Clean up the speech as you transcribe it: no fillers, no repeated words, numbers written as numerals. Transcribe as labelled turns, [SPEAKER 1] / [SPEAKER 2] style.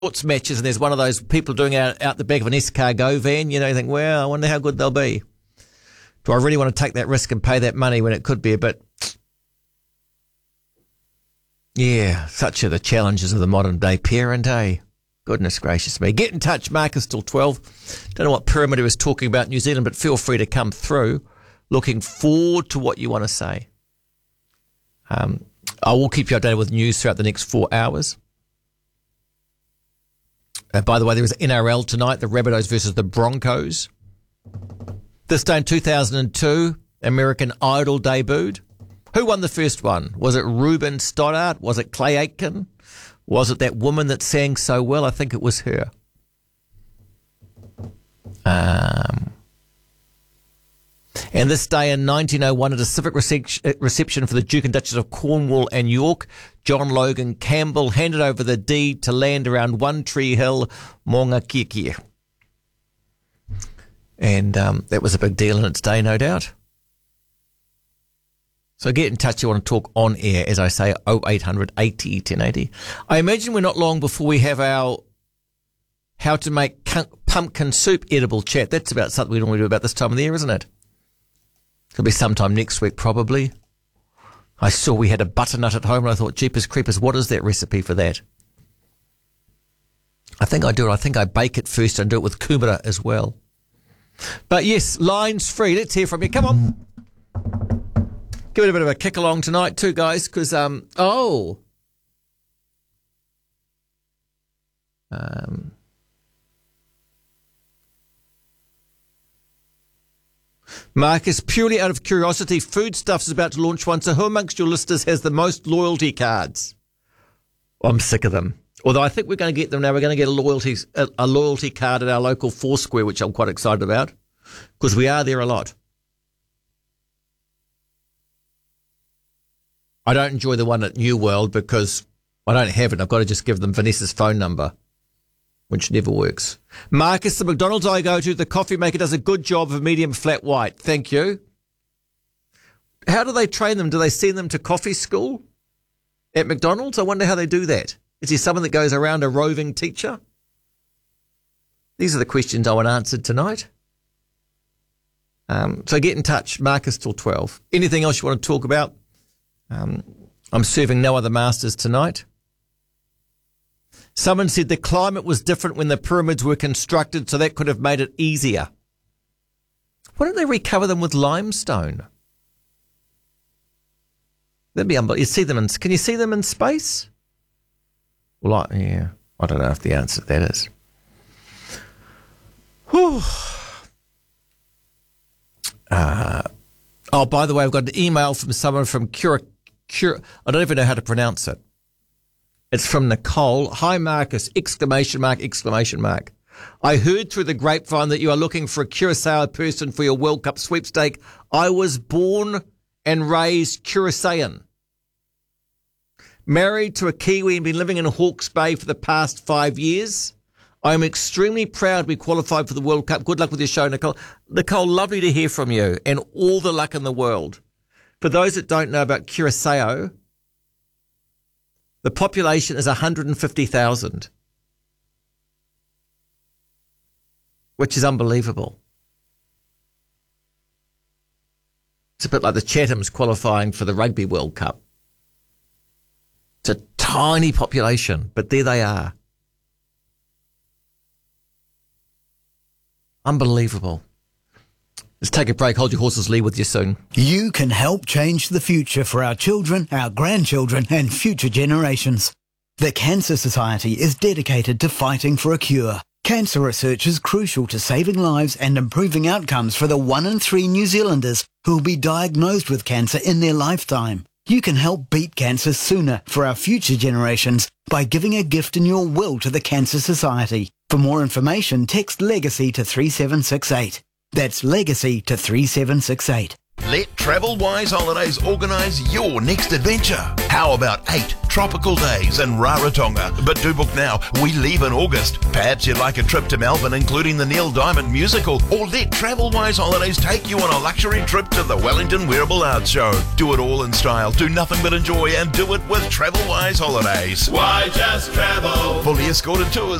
[SPEAKER 1] sports matches and there's one of those people doing it out the back of an escargot van, you think, well, I wonder how good they'll be. Do I really want to take that risk and pay that money when it could be a bit... Yeah, such are the challenges of the modern day parent, eh? Goodness gracious me. Get in touch, Marcus till 12. Don't know what pyramid he was talking about New Zealand, but feel free to come through. Looking forward to what you want to say. I will keep you updated with news throughout the next 4 hours. By the way, there was NRL tonight, the Rabbitohs versus the Broncos. This day in 2002, American Idol debuted. Who won the first one? Was it Ruben Stoddart? Was it Clay Aiken? Was it that woman that sang so well? I think it was her. And this day in 1901, at a civic reception for the Duke and Duchess of Cornwall and York, John Logan Campbell handed over the deed to land around One Tree Hill, Maungakiekie. And that was a big deal in its day, no doubt. So get in touch. You want to talk on air, as I say, 0800 80 1080. I imagine we're not long before we have our how to make pumpkin soup edible chat. That's about something we normally do about this time of the year, isn't it? It'll be sometime next week, probably. I saw we had a butternut at home, and I thought, jeepers creepers, what is that recipe for that? I think I do it. I think I bake it first and do it with kumara as well. But yes, lines free. Let's hear from you. Come on. Give it a bit of a kick along tonight too, guys, because, Marcus, purely out of curiosity, Foodstuffs is about to launch one, so who amongst your listeners has the most loyalty cards? I'm sick of them. Although I think we're going to get them now. We're going to get a loyalty card at our local Foursquare, which I'm quite excited about, because we are there a lot. I don't enjoy the one at New World because I don't have it. I've got to just give them Vanessa's phone number, which never works. Marcus, the McDonald's I go to, the coffee maker does a good job of medium flat white. Thank you. How do they train them? Do they send them to coffee school at McDonald's? I wonder how they do that. Is there someone that goes around a roving teacher? These are the questions I want answered tonight. So get in touch, Marcus till 12. Anything else you want to talk about? I'm serving no other masters tonight. Someone said the climate was different when the pyramids were constructed, so that could have made it easier. Why don't they recover them with limestone? That'd be unbelievable. Can you see them in space? Well, I don't know if the answer to that is. Whew. By the way, I've got an email from someone from Cura. I don't even know how to pronounce it. It's from Nicole. Hi, Marcus! ! I heard through the grapevine that you are looking for a Curacao person for your World Cup sweepstake. I was born and raised Curaçaoan. Married to a Kiwi and been living in Hawke's Bay for the past 5 years. I am extremely proud to be qualified for the World Cup. Good luck with your show, Nicole. Nicole, lovely to hear from you and all the luck in the world. For those that don't know about Curaçao, the population is 150,000, which is unbelievable. It's a bit like the Chathams qualifying for the Rugby World Cup. It's a tiny population, but there they are. Unbelievable. Let's take a break. Hold your horses, Lee, with you soon.
[SPEAKER 2] You can help change the future for our children, our grandchildren and future generations. The Cancer Society is dedicated to fighting for a cure. Cancer research is crucial to saving lives and improving outcomes for the 1 in 3 New Zealanders who will be diagnosed with cancer in their lifetime. You can help beat cancer sooner for our future generations by giving a gift in your will to the Cancer Society. For more information, text LEGACY to 3768. That's LEGACY to 3768.
[SPEAKER 3] Let Travelwise Holidays organise your next adventure. How about 8 tropical days in Rarotonga? But do book now. We leave in August. Perhaps you'd like a trip to Melbourne, including the Neil Diamond musical, or let Travelwise Holidays take you on a luxury trip to the Wellington Wearable Arts Show. Do it all in style. Do nothing but enjoy, and do it with Travelwise Holidays.
[SPEAKER 4] Why just travel?
[SPEAKER 3] Fully escorted tours